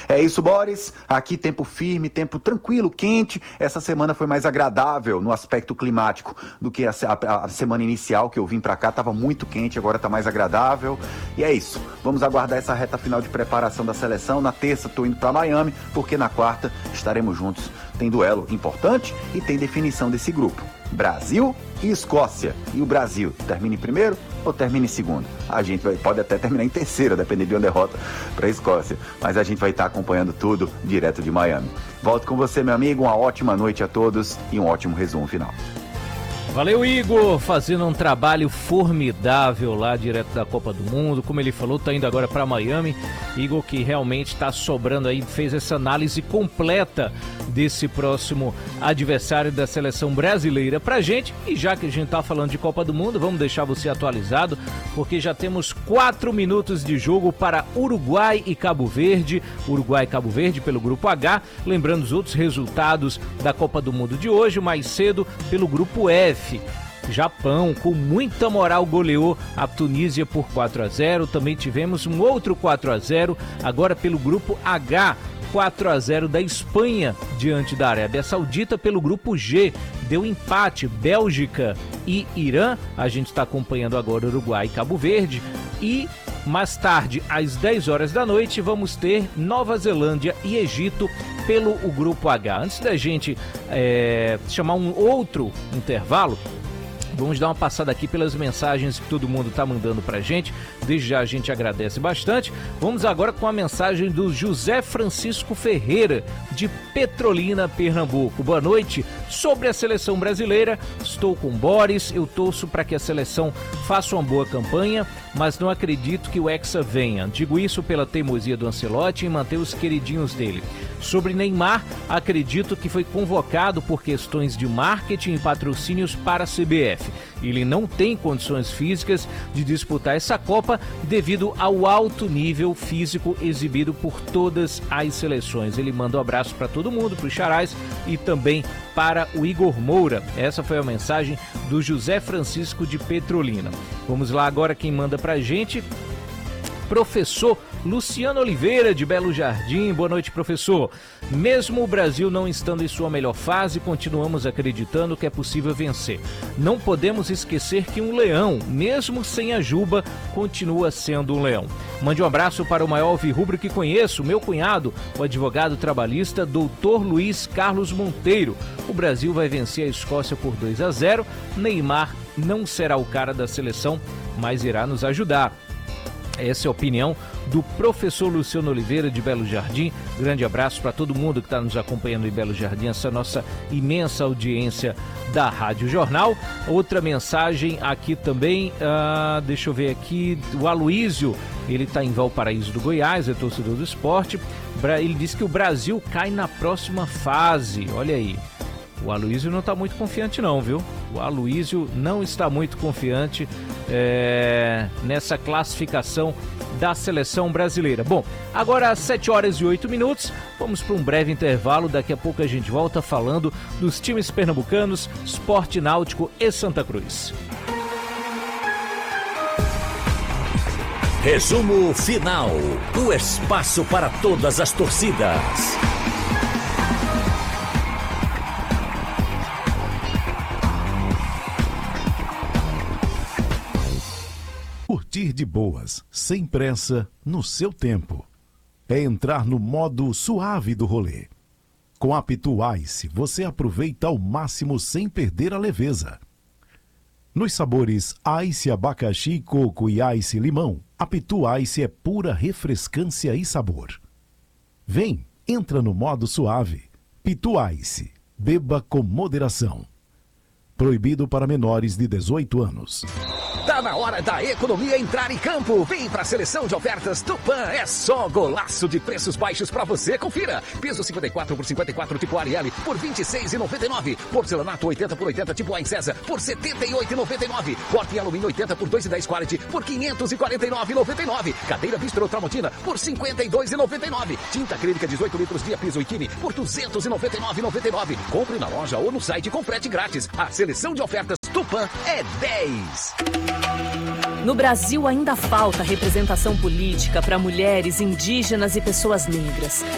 É isso, Boris. Aqui tempo firme, tempo tranquilo, quente. Essa semana foi mais agradável no aspecto climático do que a semana inicial que eu vim pra cá. Tava muito quente, agora tá mais agradável. E é isso. Vamos aguardar essa reta final de preparação da seleção. Na terça tô indo pra Miami, porque na quarta estaremos juntos. Tem duelo importante e tem definição desse grupo. Brasil e Escócia. E o Brasil termina em primeiro ou termina em segundo? A gente pode até terminar em terceiro, dependendo de uma derrota para a Escócia. Mas a gente vai estar acompanhando tudo direto de Miami. Volto com você, meu amigo. Uma ótima noite a todos e um ótimo resumo final. Valeu, Igor, fazendo um trabalho formidável lá direto da Copa do Mundo. Como ele falou, tá indo agora para Miami. Igor que realmente tá sobrando aí, fez essa análise completa desse próximo adversário da seleção brasileira pra gente. E já que a gente tá falando de Copa do Mundo, vamos deixar você atualizado, porque já temos 4 minutos de jogo para Uruguai e Cabo Verde. Uruguai e Cabo Verde pelo Grupo H. Lembrando os outros resultados da Copa do Mundo de hoje, mais cedo pelo Grupo F. Japão, com muita moral, goleou a Tunísia por 4-0. Também tivemos um outro 4-0, agora pelo Grupo H, 4-0 da Espanha diante da Arábia Saudita. Pelo Grupo G, deu empate, Bélgica e Irã. A gente está acompanhando agora Uruguai e Cabo Verde. E mais tarde, às 10 horas da noite, vamos ter Nova Zelândia e Egito pelo o Grupo H. Antes da gente chamar um outro intervalo, vamos dar uma passada aqui pelas mensagens que todo mundo está mandando pra gente. Desde já a gente agradece bastante. Vamos agora com a mensagem do José Francisco Ferreira, de Petrolina, Pernambuco. Boa noite. Sobre a seleção brasileira, estou com Boris. Eu torço para que a seleção faça uma boa campanha, mas não acredito que o Hexa venha. Digo isso pela teimosia do Ancelotti em manter os queridinhos dele. Sobre Neymar, acredito que foi convocado por questões de marketing e patrocínios para a CBF. Ele não tem condições físicas de disputar essa Copa devido ao alto nível físico exibido por todas as seleções. Ele manda um abraço para todo mundo, para os Charais e também para o Igor Moura. Essa foi a mensagem do José Francisco de Petrolina. Vamos lá agora quem manda para a gente. Professor Luciano Oliveira, de Belo Jardim. Boa noite, professor. Mesmo o Brasil não estando em sua melhor fase, continuamos acreditando que é possível vencer. Não podemos esquecer que um leão, mesmo sem a juba, continua sendo um leão. Mande um abraço para o maior alvirrubro que conheço, meu cunhado, o advogado trabalhista, doutor Luiz Carlos Monteiro. O Brasil vai vencer a Escócia por 2-0. Neymar não será o cara da seleção, mas irá nos ajudar. Essa é a opinião do professor Luciano Oliveira, de Belo Jardim. Grande abraço para todo mundo que está nos acompanhando em Belo Jardim, essa nossa imensa audiência da Rádio Jornal. Outra mensagem aqui também, deixa eu ver aqui, o Aloísio, ele está em Valparaíso do Goiás, é torcedor do esporte. Ele disse que o Brasil cai na próxima fase, olha aí. O Aloísio não está muito confiante não, viu? O Aloísio não está muito confiante nessa classificação da seleção brasileira. Bom, agora às 7 horas e 8 minutos, vamos para um breve intervalo. Daqui a pouco a gente volta falando dos times pernambucanos, Sport Náutico e Santa Cruz. Resumo final. O espaço para todas as torcidas. Curtir de boas, sem pressa, no seu tempo. É entrar no modo suave do rolê. Com a Pitu Ice, você aproveita ao máximo sem perder a leveza. Nos sabores Ice abacaxi, coco e Ice limão, a Pitu Ice é pura refrescância e sabor. Vem, entra no modo suave. Pitu Ice, beba com moderação. Proibido para menores de 18 anos. Tá na hora da economia entrar em campo. Vem pra seleção de ofertas Tupã. É só golaço de preços baixos pra você. Confira. Piso 54 por 54 tipo Ariel por R$ 26,99. Porcelanato 80 por 80 tipo Ain César por R$ 78,99. Corte em alumínio 80 por 2,10 quality por R$ 549,99. Cadeira Bistro Tramontina por R$ 52,99. Tinta acrílica 18 litros via piso e Kine por R$ 299,99. Compre na loja ou no site com frete grátis. A seleção de ofertas Tupã é 10. No Brasil ainda falta representação política para mulheres, indígenas e pessoas negras.